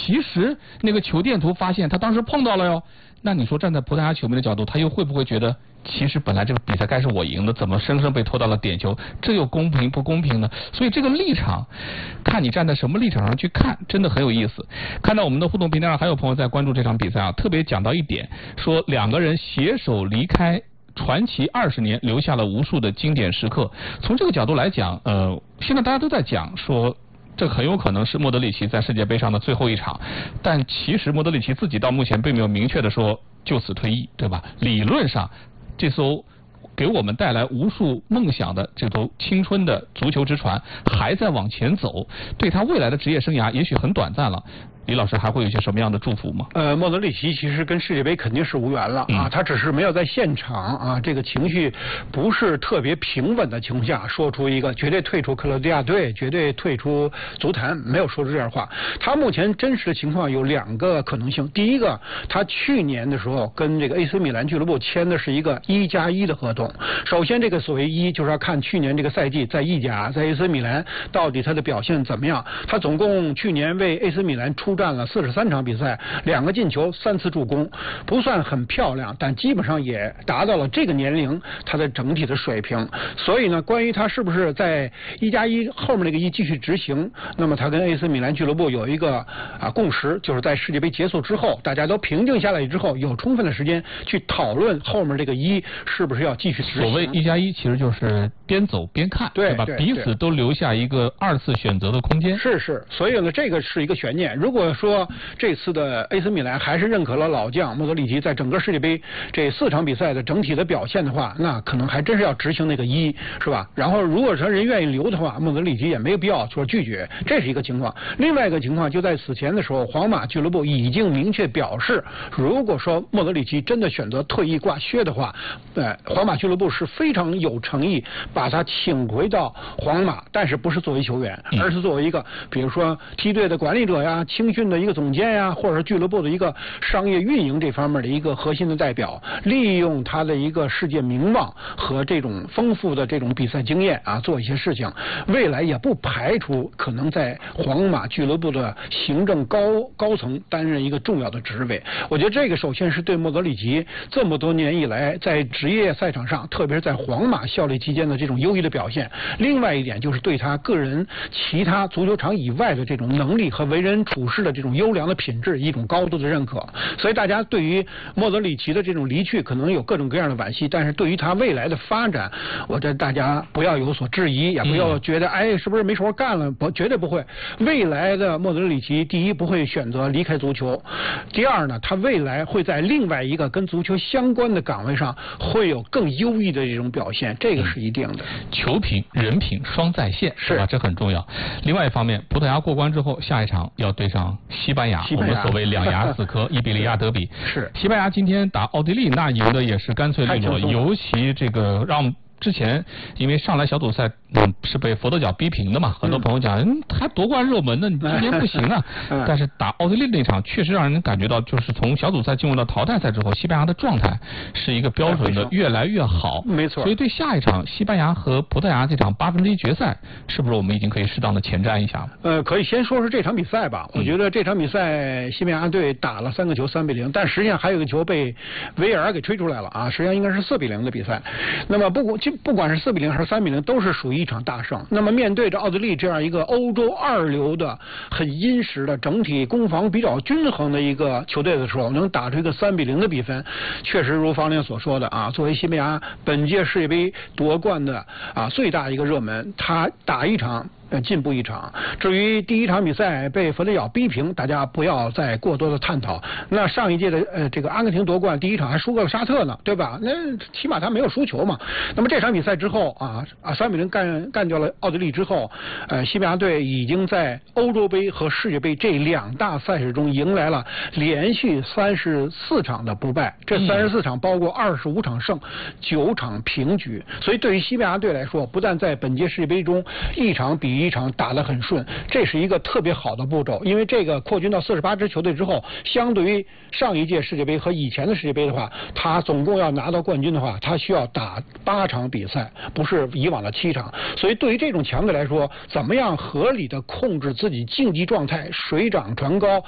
其实那个球电图发现他当时碰到了哟。那你说站在葡萄牙球迷的角度，他又会不会觉得，其实本来这个比赛该是我赢的，怎么生生被拖到了点球？这又公平不公平呢？所以这个立场，看你站在什么立场上去看，真的很有意思。看到我们的互动平台上还有朋友在关注这场比赛啊，特别讲到一点，说两个人携手离开传奇20年，留下了无数的经典时刻。从这个角度来讲，现在大家都在讲说，这很有可能是莫德里奇在世界杯上的最后一场，但其实莫德里奇自己到目前并没有明确的说就此退役，对吧？理论上，这艘给我们带来无数梦想的这艘青春的足球之船还在往前走，对他未来的职业生涯也许很短暂了。李老师还会有一些什么样的祝福吗？ 莫德里奇其实跟世界杯肯定是无缘了啊，他只是没有在现场啊，这个情绪不是特别平稳的情况下说出一个绝对退出克罗地亚队、绝对退出足坛，没有说出这样话。他目前真实的情况有2个可能性，第一个，他去年的时候跟这个 AC 米兰俱乐部签的是一个1+1的合同。首先，这个所谓1就是要看去年这个赛季在意甲、在 AC 米兰到底他的表现怎么样。他总共去年为 AC 米兰出战了43场比赛，2个进球，3次助攻，不算很漂亮，但基本上也达到了这个年龄他的整体的水平。所以呢，关于他是不是在1+1后面那个1继续执行，那么他跟 AC 米兰俱乐部有一个共识，就是在世界杯结束之后，大家都平静下来之后，有充分的时间去讨论后面这个1是不是要继续执行。 所谓1+1其实就是边走边看，对吧？彼此都留下一个2次选择的空间。 是，所以呢，这个是一个悬念。如果说这次的 AC 米兰还是认可了老将莫德里奇在整个世界杯这4场比赛的整体的表现的话，那可能还真是要执行那个1，是吧？然后如果说人愿意留的话，莫德里奇也没有必要说拒绝，这是一个情况。另外一个情况，就在此前的时候，皇马俱乐部已经明确表示，如果说莫德里奇真的选择退役挂靴的话，皇马俱乐部是非常有诚意把他请回到皇马，但是不是作为球员，而是作为一个比如说梯队的管理者呀、青训的一个总监呀，或者是俱乐部的一个商业运营这方面的一个核心的代表，利用他的一个世界名望和这种丰富的这种比赛经验啊，做一些事情。未来也不排除可能在皇马俱乐部的行政高层担任一个重要的职位。我觉得这个首先是对莫德里奇这么多年以来在职业赛场上，特别是在皇马效力期间的这种优异的表现。另外一点就是对他个人其他足球场以外的这种能力和为人处事的这种优良的品质一种高度的认可。所以大家对于莫德里奇的这种离去可能有各种各样的惋惜，但是对于他未来的发展，我觉得大家不要有所质疑，也不要觉得是不是没活干了，绝对不会。未来的莫德里奇，第一不会选择离开足球，第二呢，他未来会在另外一个跟足球相关的岗位上会有更优异的这种表现，这个是一定的。 球品、人品双在线，是吧？这很重要。另外一方面，葡萄牙过关之后，下一场要对上西班牙，我们所谓2牙4颗1比0亚德比。 是西班牙今天打奥地利，那赢的也是干脆利落，尤其这个让之前因为上来小组赛是被佛得角逼平的嘛，很多朋友讲还夺冠热门呢，你今年不行啊。但是打奥地利那场确实让人感觉到，就是从小组赛进入到淘汰赛之后，西班牙的状态是一个标准的越来越好。 没错。 所以对下一场西班牙和葡萄牙这场1/8决赛，是不是我们已经可以适当的前瞻一下了？ 可以先说说这场比赛吧。我觉得这场比赛西班牙队打了3个球3比0，但实际上还有一个球被维尔给吹出来了啊，实际上应该是4比0的比赛。那么不管是4比0还是3比0，都是属于一场大胜。那么面对着奥地利这样一个欧洲2流的、很殷实的、整体攻防比较均衡的一个球队的时候，能打出一个3比0的比分，确实如方亮所说的啊，作为西班牙本届世界杯夺冠的最大一个热门，他打一场进步一场。至于第一场比赛被佛得角逼平，大家不要再过多的探讨。那上一届的这个阿根廷夺冠第一场还输给了沙特呢，对吧？那起码他没有输球嘛。那么这场比赛之后3比0干掉了奥地利之后，西班牙队已经在欧洲杯和世界杯这2大赛事中迎来了连续34场的不败。这34场包括25场胜，9场平局。所以对于西班牙队来说，不但在本届世界杯中一场比一场打得很顺，这是一个特别好的步骤。因为这个扩军到48支球队之后，相对于上一届世界杯和以前的世界杯的话，他总共要拿到冠军的话，他需要打8场比赛，不是以往的7场。所以对于这种强队来说，怎么样合理的控制自己竞技状态水涨船高，